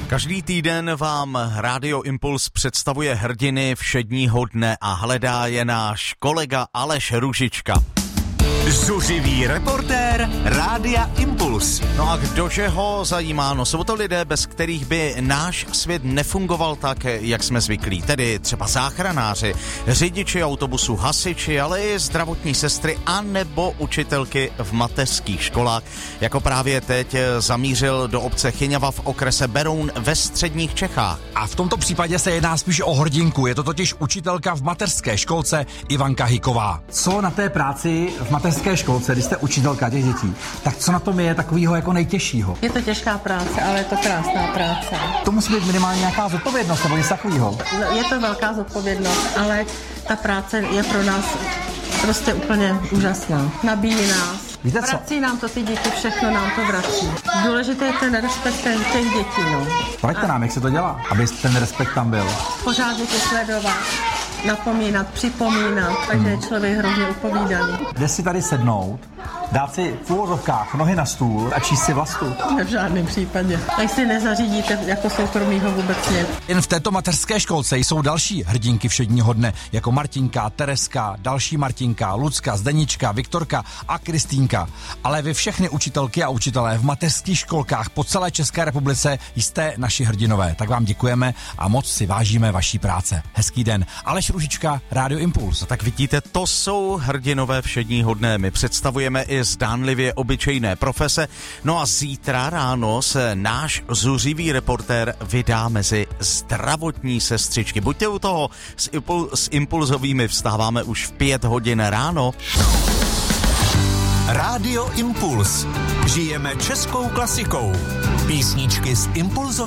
Každý týden vám Rádio Impuls představuje hrdiny všedního dne a hledá je náš kolega Aleš Růžička. Zuřivý reportér Rádia Impuls. No a kdože ho zajímá? No jsou to lidé, bez kterých by náš svět nefungoval tak, jak jsme zvyklí. Tedy třeba záchranáři, řidiči autobusu, hasiči, ale i zdravotní sestry a nebo učitelky v mateřských školách. Jako právě teď zamířil do obce Chyňava v okrese Beroun ve středních Čechách. A v tomto případě se jedná spíš o hrdinku. Je to totiž učitelka v mateřské školce Ivanka Hyková. Co na té práci v mateřské školce, když jste učitelka těch dětí, tak co na tom je takového jako nejtěžšího? Je to těžká práce, ale je to krásná práce. To musí být minimálně nějaká zodpovědnost nebo něco takového. No, je to velká zodpovědnost, ale ta práce je pro nás prostě úplně úžasná. Nabíjí nás. Víte co? Vrací nám to ty děti, všechno nám to vrací. Důležité je ten respekt těch dětí, no. Poraďte nám, jak se to dělá, aby ten respekt tam byl. Pořád děti sledovat, napomínat, připomínat, takže je člověk hrozně upovídaný. Jde si tady sednout, dát si v úvozovkách nohy na stůl a číst si Vlastu? Ne, v žádném případě. Tak si nezařídíte jako soukromýho vůbec nic. Jen v této mateřské školce jsou další hrdinky všedního dne, jako Martinka, Tereska, další Martinka, Lucka, Zdenička, Viktorka a Kristýnka. Ale vy všechny učitelky a učitelé v mateřských školkách po celé České republice jste naši hrdinové. Tak vám děkujeme a moc si vážíme vaší práce. Hezký den. Aleš Růžička, Rádio Impuls. Tak vidíte, to jsou hrdinové všedního dne. My představujeme i zdánlivě obyčejné profese. No a zítra ráno se náš zuřivý reportér vydá mezi zdravotní sestřičky. Buďte u toho, s impulzovými vstáváme už v 5 hodin ráno. Rádio Impuls. Žijeme českou klasikou. Písničky z impulzových